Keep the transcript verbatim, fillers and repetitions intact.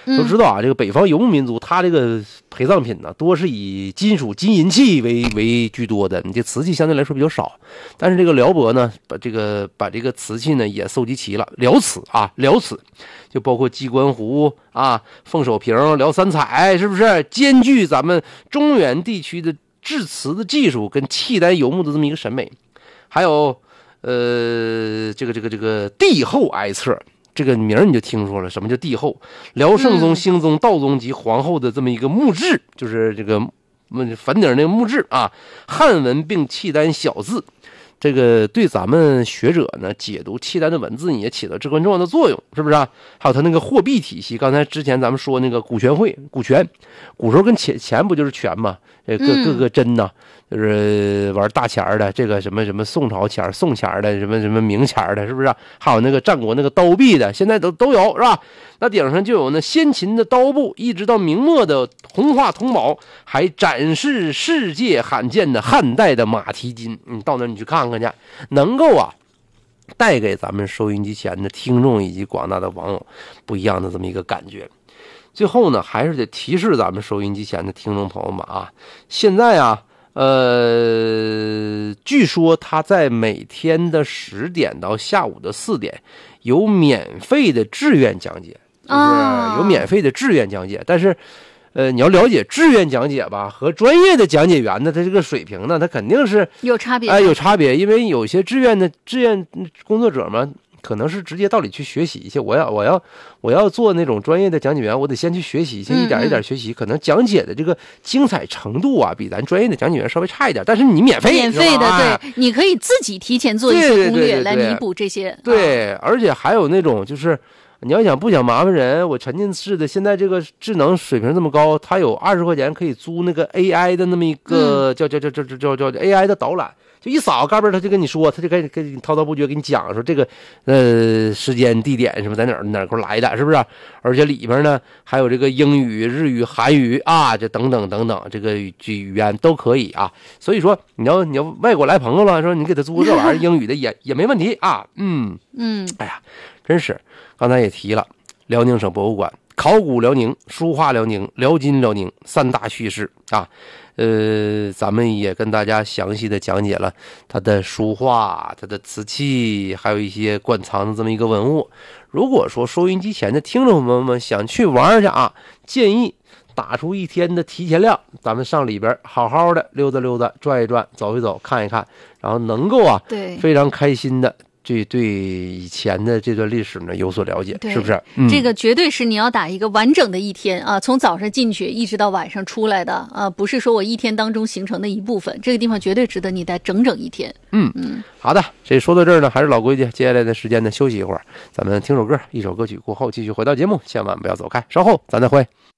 都知道啊，这个北方游牧民族，他这个陪葬品呢，多是以金属金银器为为居多的，你这瓷器相对来说比较少。但是这个辽博呢，把这个把这个瓷器呢也搜集齐了，辽瓷啊，辽瓷就包括鸡冠壶啊、凤首瓶、辽三彩，是不是兼具咱们中原地区的制瓷的技术跟契丹游牧的这么一个审美？还有呃，这个这个这个帝后哀册。这个名你就听说了，什么叫帝后？辽圣宗、兴宗、道宗及皇后的这么一个墓志，就是这个坟顶那个墓志啊，汉文并契丹小字，这个对咱们学者呢解读契丹的文字也起到至关重要的作用，是不是啊？还有他那个货币体系，刚才之前咱们说那个股权会，股权，古时候跟钱钱不就是权吗？这各各个针呐、啊。就是玩大钱的，这个什么什么宋朝钱、宋钱的，什么什么明钱的，是不是、啊？还有那个战国那个刀币的，现在都都有，是吧？那顶上就有那先秦的刀部，一直到明末的红化铜宝，还展示世界罕见的汉代的马蹄金。你到那你去看看去，能够啊带给咱们收音机前的听众以及广大的网友不一样的这么一个感觉。最后呢，还是得提示咱们收音机前的听众朋友们啊，现在啊。呃，据说他在每天的十点到下午的四点有免费的志愿讲解，就是有免费的志愿讲解。但是，呃，你要了解志愿讲解吧，和专业的讲解员呢，他这个水平呢，他肯定是有差别。 哎、呃，有差别，因为有些志愿的志愿工作者嘛。可能是直接到里去学习一些，我要我要我要做那种专业的讲解员，我得先去学习，先一点一点学习。嗯嗯可能讲解的这个精彩程度啊，比咱专业的讲解员稍微差一点，但是你免费， 免费的，对，你可以自己提前做一些攻略来弥补这些。 对, 对, 对, 对, 对、啊，而且还有那种就是你要想不想麻烦人，我沉浸式的，现在这个智能水平这么高，它有二十块钱可以租那个 A I 的那么一个、嗯、叫叫叫叫叫叫叫 A I 的导览。就一扫嘎嘣，他就跟你说，他就跟跟你滔滔不绝给你讲说这个呃时间地点什么在哪儿哪儿块来的，是不是？而且里边呢还有这个英语、日语、韩语啊，这等等等等，这个语语言都可以啊。所以说你要你要外国来朋友了，说你给他租这玩意儿英语的也也没问题啊。嗯嗯， 哎呀，真是刚才也提了，辽宁省博物馆、考古辽宁、书画辽宁、辽金辽宁三大叙事啊。呃，咱们也跟大家详细的讲解了它的书画、它的瓷器，还有一些馆藏的这么一个文物。如果说收音机前的听众朋友们想去玩去啊，建议打出一天的提前量，咱们上里边好好的溜达溜达、转一转、走一走、看一看，然后能够啊， 对， 非常开心的。对对，以前的这段历史呢有所了解，是不是、 嗯？这个绝对是你要打一个完整的一天啊，从早上进去一直到晚上出来的啊，不是说我一天当中形成的一部分。这个地方绝对值得你待整整一天。 嗯嗯，好的，这说到这儿呢，还是老规矩，接下来的时间呢休息一会儿，咱们听首歌，一首歌曲过后继续回到节目，千万不要走开，稍后咱再会。